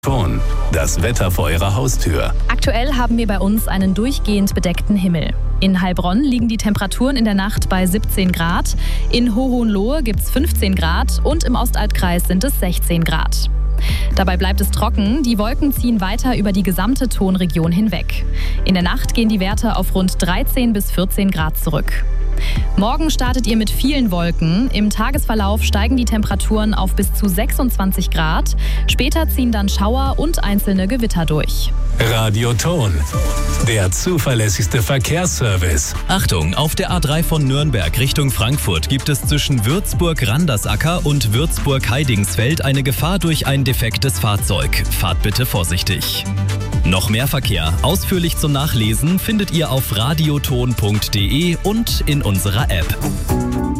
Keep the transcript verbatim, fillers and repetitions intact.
Ton, das Wetter vor Ihrer Haustür. Aktuell haben wir bei uns einen durchgehend bedeckten Himmel. In Heilbronn liegen die Temperaturen in der Nacht bei siebzehn Grad, in Hohenlohe gibt es fünfzehn Grad und im Ostalbkreis sind es sechzehn Grad. Dabei bleibt es trocken, die Wolken ziehen weiter über die gesamte Tonregion hinweg. In der Nacht gehen die Werte auf rund dreizehn bis vierzehn Grad zurück. Morgen startet ihr mit vielen Wolken. Im Tagesverlauf steigen die Temperaturen auf bis zu sechsundzwanzig Grad. Später ziehen dann Schauer und einzelne Gewitter durch. Radio Ton, der zuverlässigste Verkehrsservice. Achtung, auf der A drei von Nürnberg Richtung Frankfurt gibt es zwischen Würzburg-Randersacker und Würzburg-Heidingsfeld eine Gefahr durch ein defektes Fahrzeug. Fahrt bitte vorsichtig. Noch mehr Verkehr, ausführlich zum Nachlesen, findet ihr auf radioton punkt de und in unserer App.